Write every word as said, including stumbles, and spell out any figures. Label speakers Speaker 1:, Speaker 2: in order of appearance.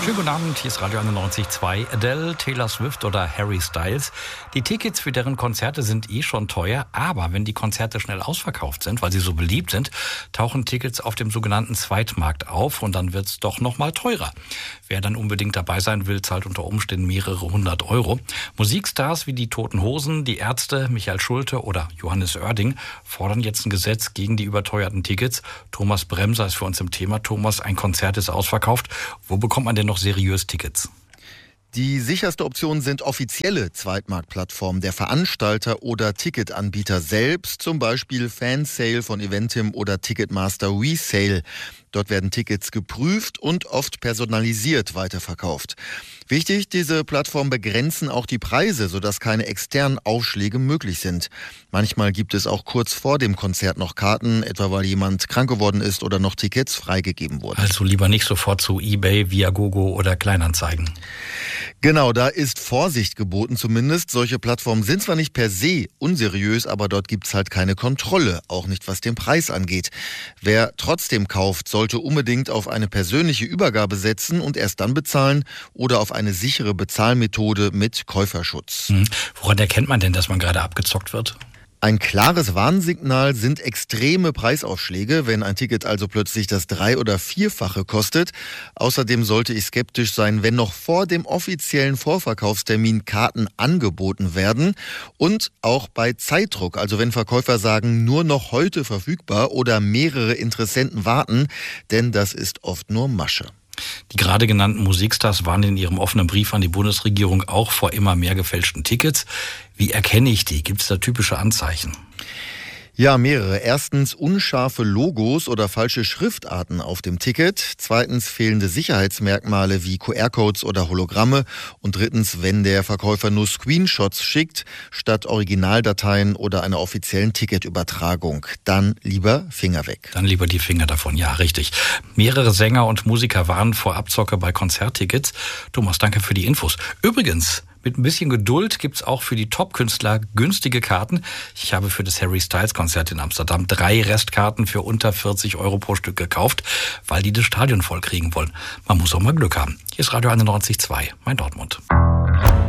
Speaker 1: Schönen guten Abend, hier ist Radio einundneunzig Komma zwei. Adele, Taylor Swift oder Harry Styles. Die Tickets für deren Konzerte sind eh schon teuer, aber wenn die Konzerte schnell ausverkauft sind, weil sie so beliebt sind, tauchen Tickets auf dem sogenannten Zweitmarkt auf und dann wird's doch noch mal teurer. Wer dann unbedingt dabei sein will, zahlt unter Umständen mehrere hundert Euro. Musikstars wie die Toten Hosen, die Ärzte, Michael Schulte oder Johannes Oerding fordern jetzt ein Gesetz gegen die überteuerten Tickets. Thomas Bremser ist für uns im Thema. Thomas, ein Konzert ist ausverkauft. Wo bekommt man denn noch seriös Tickets?
Speaker 2: Die sicherste Option sind offizielle Zweitmarktplattformen der Veranstalter oder Ticketanbieter selbst, zum Beispiel Fansale von Eventim oder Ticketmaster Resale. Dort werden Tickets geprüft und oft personalisiert weiterverkauft. Wichtig, diese Plattformen begrenzen auch die Preise, sodass keine externen Aufschläge möglich sind. Manchmal gibt es auch kurz vor dem Konzert noch Karten, etwa weil jemand krank geworden ist oder noch Tickets freigegeben wurden.
Speaker 1: Also lieber nicht sofort zu eBay, Viagogo oder Kleinanzeigen.
Speaker 2: Genau, da ist Vorsicht geboten zumindest. Solche Plattformen sind zwar nicht per se unseriös, aber dort gibt's halt keine Kontrolle, auch nicht was den Preis angeht. Wer trotzdem kauft, sollte unbedingt auf eine persönliche Übergabe setzen und erst dann bezahlen oder auf eine sichere Bezahlmethode mit Käuferschutz.
Speaker 1: Hm. Woran erkennt man denn, dass man gerade abgezockt wird?
Speaker 2: Ein klares Warnsignal sind extreme Preisaufschläge, wenn ein Ticket also plötzlich das drei- oder vierfache kostet. Außerdem sollte ich skeptisch sein, wenn noch vor dem offiziellen Vorverkaufstermin Karten angeboten werden. Und auch bei Zeitdruck, also wenn Verkäufer sagen, nur noch heute verfügbar oder mehrere Interessenten warten, denn das ist oft nur Masche.
Speaker 1: Die gerade genannten Musikstars warnen in ihrem offenen Brief an die Bundesregierung auch vor immer mehr gefälschten Tickets. Wie erkenne ich die? Gibt es da typische Anzeichen?
Speaker 2: Ja, mehrere. Erstens unscharfe Logos oder falsche Schriftarten auf dem Ticket. Zweitens fehlende Sicherheitsmerkmale wie Q R-Codes oder Hologramme. Und drittens, wenn der Verkäufer nur Screenshots schickt, statt Originaldateien oder einer offiziellen Ticketübertragung. Dann lieber Finger weg.
Speaker 1: Dann lieber die Finger davon, ja, richtig. Mehrere Sänger und Musiker warnen vor Abzocke bei Konzerttickets. Thomas, danke für die Infos. Übrigens, mit ein bisschen Geduld gibt's auch für die Top-Künstler günstige Karten. Ich habe für das Harry Styles-Konzert in Amsterdam drei Restkarten für unter vierzig Euro pro Stück gekauft, weil die das Stadion voll kriegen wollen. Man muss auch mal Glück haben. Hier ist Radio einundneunzig Komma zwei, mein Dortmund.